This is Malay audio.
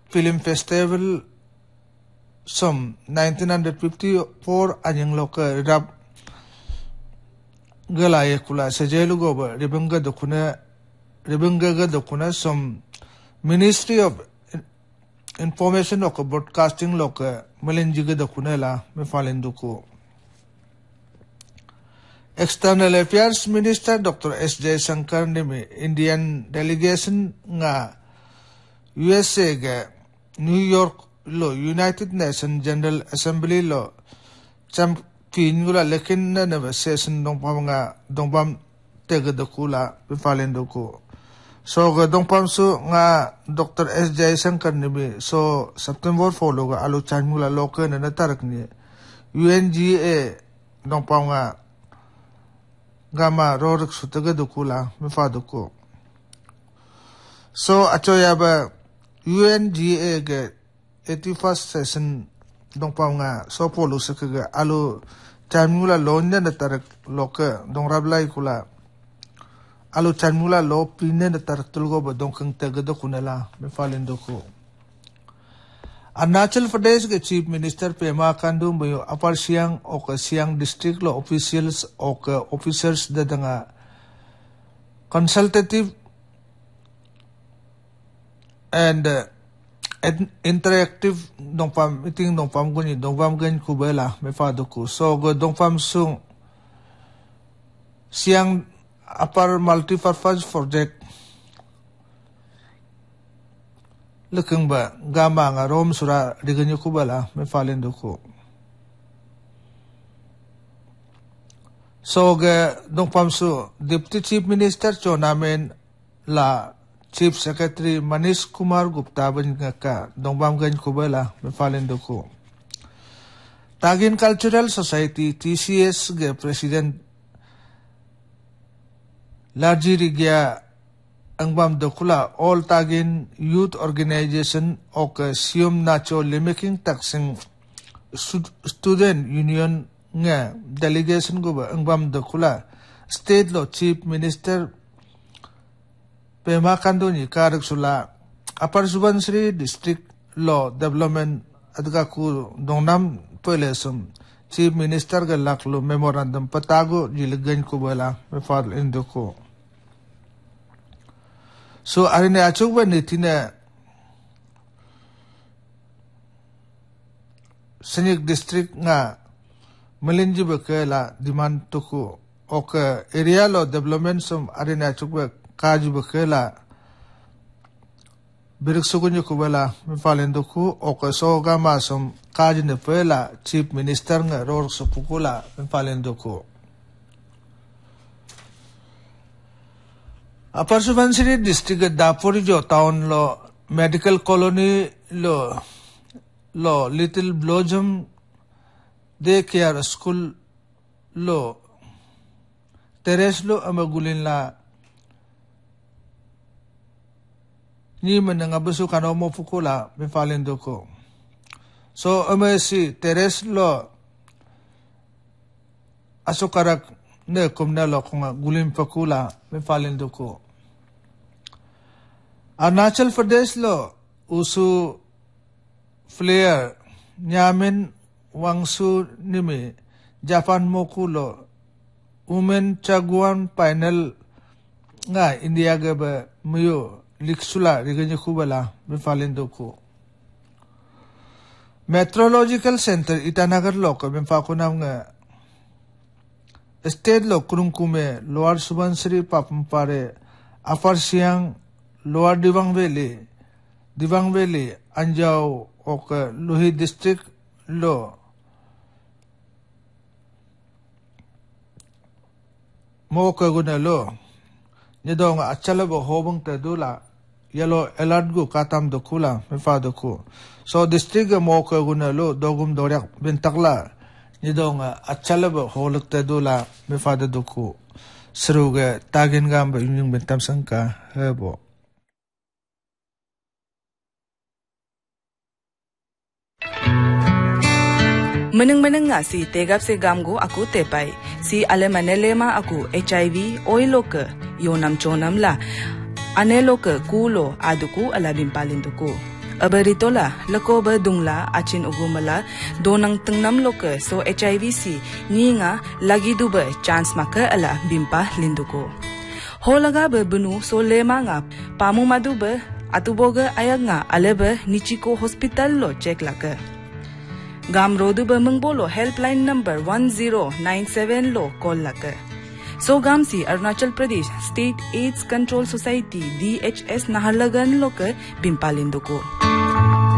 Film Festival som 1954 anyang loka rap galaya kula sajelu goba ribanga dokuna som Ministry of Information loka Broadcasting loka malinjiga dokuna la mefalenduko. External Affairs Minister Dr. S. Jaishankar nimi Indian delegation nga USA ga New York lo United Nations General Assembly lo champion gula lekin na session dongpam tega dokula bifalendoko. So ga dongpam su nga Dr. S. Jaishankar nimi so September 4 lo ga alu chan gula loka na natarak ni UNGA dongpam nga gama rorik sutaga dukula mifadoko. So achoya ba UNGA ge 81st session dongpam nga so polo sakaga alu chanmula lonya na tarak loka dong rablay kula alu chanmula lo pine na tarak tulgo ba dongkang taga dokuna la mifalendoko. Arunachal Pradesh के chief minister Pema खांडू मयो अपर सियांग और सियांग डिस्ट्रिक्ट लो ऑफिशियल्स और ऑफिसर्स दंगा consultative and interactive दोंपाम मीटिंग दोंपाम गुनी दोंपाम गन कुबेला मेफादो को सो गो दोंपाम सुंग सियांग अपर multipurpose project lukang ba gama nga rom sura diganyo ko bala may falendo ko. So ga dong pamso Deputy Chief Minister cho namin la Chief Secretary Manish Kumar Gupta ban nga ka dong bamgan ko bala may falendo ko. Tagin Cultural Society TCS ga President Larji Rigya ang bam dokula all tagin youth organization ok siom nacho limiking taxing student union nga delegation go ba ang bam dokula state lo chief minister Pema Khandu ni karak sula Upper Subansiri district law development adga ku dongnam toilesum chief minister ga laklo memorandum patago jilgan ko bala me fadl indoko. So arine achuk ba nitina Senik district nga malinji ba kala demand tuku ok area lo development som arine achuk ba kaju ba kala biriksugunyo ko bala mifalendo ku ok so gama som kaju ne pela chief minister nga ror so pukula mifalendo ku. Upper Subansiri district Dapuri jo town lo medical colony lo Little Blossom daycare school lo teres lo amagulin la ni mananga busu kanomo fukula mifalendo ko. So amasi teres lo asukarak ne kumna lo kunga gulin pakula mifalendo ko. Arunachal Pradesh lo usu flare nyamin wangsu nimi Japan mokulo women chaguan panel nga India gaba muyo liksula riganyo kubala mifalendo ko. Meteorological Center Itanagar lo ka mifako nga state lo kurungkume Lower Subansiri Papampare Upper Siang Lower Dibang Valley Anjao ok Luhi district lo mo ka guna lo nido nga achala bo hobang tadula yellow alert go katam do kula mifado ko. So district mo ka guna lo dogum doryak bintakla nido nga achala bo holak tadula mifado do ko. Seruga tagin gamba yung bentam sangka hebo. Meneng-meneng nga si tegap si gamgo aku tepay. Si alemanelema aku HIV oilo ke yonam chonam la. Anelo ke kulo aduku alabim palinduku. abaritola lako ba dungla achin ugumala donang tengnam loke so HIV si nginga lagi du ba chance maka ala bimpa linduko holaga ba bunu so lema nga pamu madu ba atuboga ayanga aleba nichiko hospital lo check laka gam rodu ba mengbolo helpline number 1097 lo call laka so gam si Arunachal Pradesh State AIDS Control Society DHS Naharlagan lo ke bimpalinduko